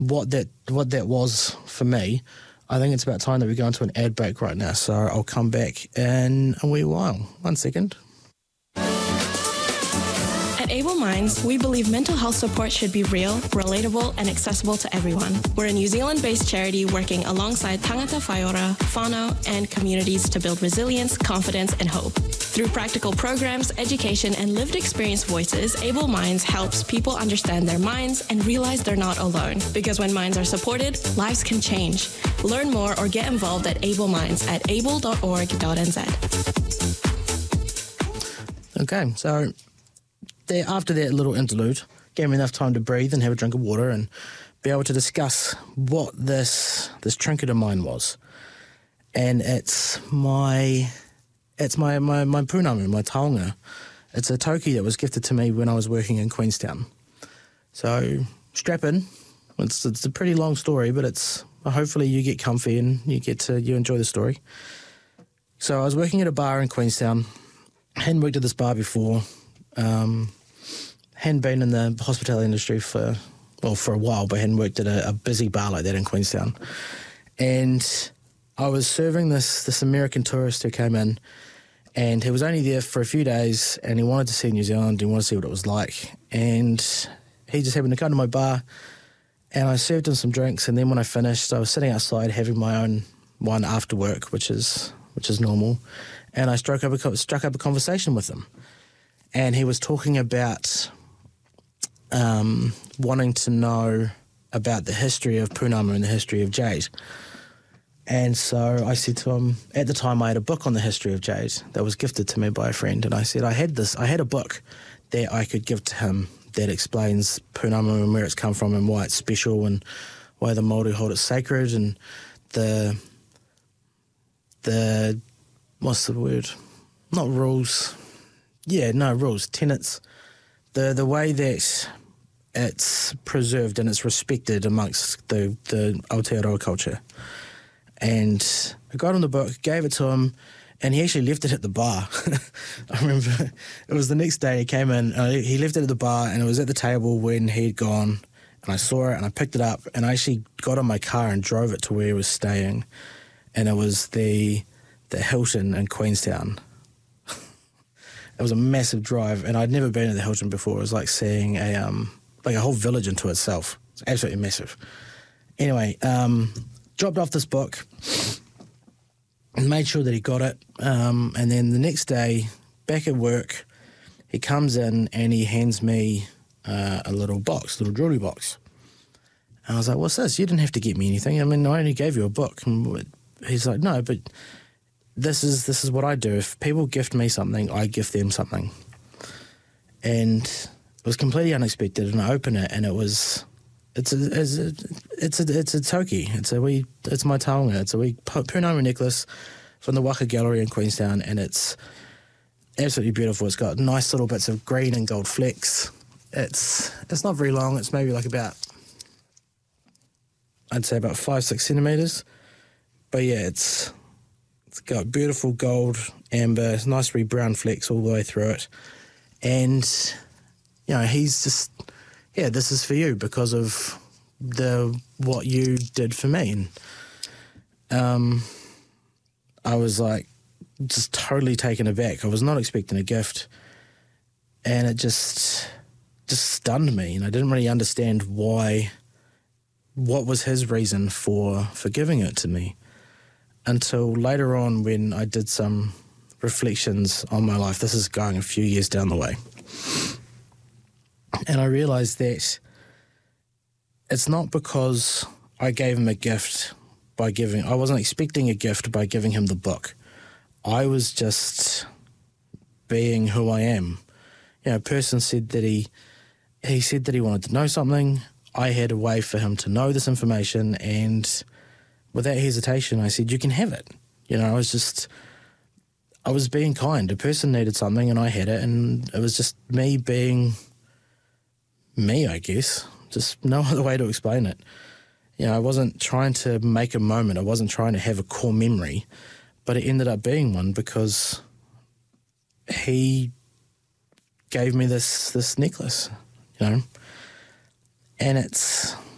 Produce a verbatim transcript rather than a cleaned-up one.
what that what that was for me, I think it's about time that we go into an ad break right now. So I'll come back in a wee while. One second. At Able Minds, we believe mental health support should be real, relatable, and accessible to everyone. We're a New Zealand-based charity working alongside Tangata Whaiora, whānau, and communities to build resilience, confidence, and hope. Through practical programs, education, and lived experience voices, Able Minds helps people understand their minds and realize they're not alone. Because when minds are supported, lives can change. Learn more or get involved at Able Minds at able dot org dot n z. Okay, so there, after that little interlude, gave me enough time to breathe and have a drink of water and be able to discuss what this this trinket of mine was. And it's my it's my, my, my punamu, my taonga. It's a toki that was gifted to me when I was working in Queenstown. So strap in. It's it's a pretty long story, but it's hopefully you get comfy and you get to you enjoy the story. So I was working at a bar in Queenstown. Hadn't worked at this bar before. Um, hadn't been in the hospitality industry for well for a while, but hadn't worked at a, a busy bar like that in Queenstown. And I was serving this this American tourist who came in, and he was only there for a few days, and he wanted to see New Zealand, he wanted to see what it was like, and he just happened to come to my bar, and I served him some drinks, and then when I finished, I was sitting outside having my own one after work, which is which is normal, and I struck up a struck up a conversation with him. And he was talking about um, wanting to know about the history of Pounamu and the history of jade. And so I said to him, at the time I had a book on the history of jade that was gifted to me by a friend. And I said, I had this, I had a book that I could give to him that explains Pounamu and where it's come from and why it's special and why the Māori hold it sacred and the, the, what's the word? Not rules. Yeah, no, rules, tenets, the the way that it's preserved and it's respected amongst the, the Aotearoa culture. And I got him the book, gave it to him, and he actually left it at the bar. I remember it was the next day he came in, and he left it at the bar, and it was at the table when he'd gone, and I saw it, and I picked it up, and I actually got in my car and drove it to where he was staying, and it was the the Hilton in Queenstown. It was a massive drive, and I'd never been to the Hilton before. It was like seeing a um, like a whole village into itself. It's absolutely massive. Anyway, um, dropped off this book and made sure that he got it. Um, and then the next day, back at work, he comes in and he hands me uh, a little box, little jewellery box. And I was like, what's this? You didn't have to get me anything. I mean, I only gave you a book. And he's like, no, but this is this is what I do. If people gift me something, I gift them something. And it was completely unexpected, and I opened it, and it was, it's a, it's a, it's a, it's a toki. It's a wee, it's my taonga. It's a wee Pounamu necklace from the Waka Gallery in Queenstown, and it's absolutely beautiful. It's got nice little bits of green and gold flecks. It's it's not very long. It's maybe like about, I'd say about five, six centimetres. But yeah, it's it's got beautiful gold, amber, nice wee brown flecks all the way through it. And, you know, he's just, yeah, this is for you because of the what you did for me. And um, I was like just totally taken aback. I was not expecting a gift, and it just just stunned me, and I didn't really understand why, what was his reason for, for giving it to me, until later on when I did some reflections on my life. This is going a few years down the way. And I realised that it's not because I gave him a gift by giving, I wasn't expecting a gift by giving him the book. I was just being who I am. You know, a person said that he, he said that he wanted to know something. I had a way for him to know this information, and without hesitation, I said, you can have it. You know, I was just, I was being kind. A person needed something and I had it, and it was just me being me, I guess. Just no other way to explain it. You know, I wasn't trying to make a moment. I wasn't trying to have a core memory, but it ended up being one because he gave me this this necklace, you know. And it's